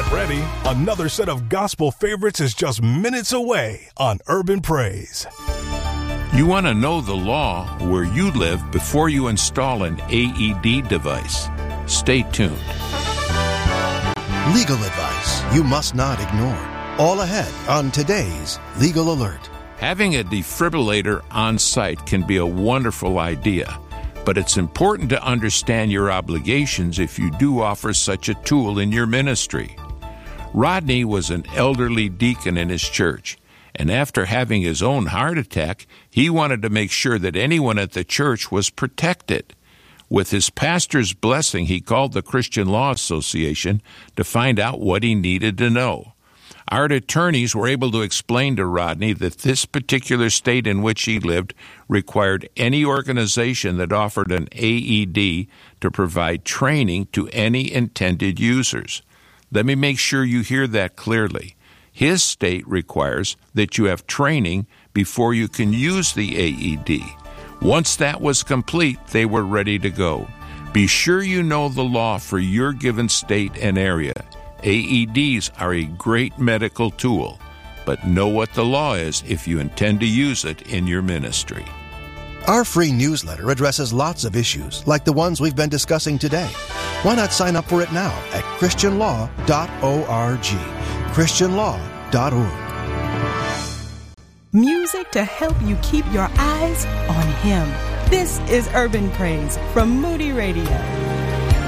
Get ready. Another set of gospel favorites is just minutes away on Urban Praise. You want to know the law where you live before you install an AED device. Stay tuned. Legal advice you must not ignore. All ahead on today's Legal Alert. Having a defibrillator on site can be a wonderful idea, but it's important to understand your obligations if you do offer such a tool in your ministry. Rodney was an elderly deacon in his church, and after having his own heart attack, he wanted to make sure that anyone at the church was protected. With his pastor's blessing, he called the Christian Law Association to find out what he needed to know. Our attorneys were able to explain to Rodney that this particular state in which he lived required any organization that offered an AED to provide training to any intended users. Let me make sure you hear that clearly. His state requires that you have training before you can use the AED. Once that was complete, they were ready to go. Be sure you know the law for your given state and area. AEDs are a great medical tool, but know what the law is if you intend to use it in your ministry. Our free newsletter addresses lots of issues like the ones we've been discussing today. Why not sign up for it now at christianlaw.org. christianlaw.org. Music to help you keep your eyes on Him. This is Urban Praise from Moody Radio.